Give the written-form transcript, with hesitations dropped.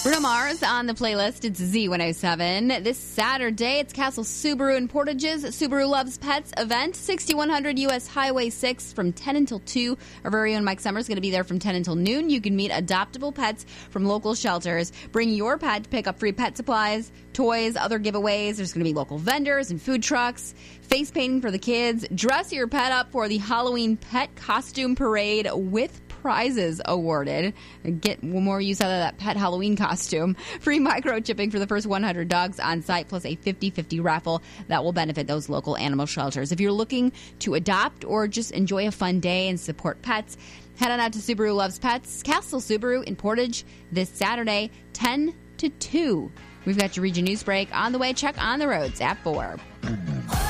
Bruno Mars on the playlist. It's Z107. This Saturday, it's Castle Subaru in Portage's Subaru Loves Pets event. 6100 U.S. Highway 6 from 10 until 2. Our very own Mike Summers is going to be there from 10 until noon. You can meet adoptable pets from local shelters. Bring your pet to pick up free pet supplies, toys, other giveaways. There's going to be local vendors and food trucks. Face painting for the kids. Dress your pet up for the Halloween Pet Costume Parade with prizes awarded. Get more use out of that pet Halloween costume. Free microchipping for the first 100 dogs on site, plus a 50-50 raffle that will benefit those local animal shelters. If you're looking to adopt or just enjoy a fun day and support pets, head on out to Subaru Loves Pets, Castle Subaru in Portage this Saturday, 10 to 2. We've got your region news break on the way. Check on the roads at 4.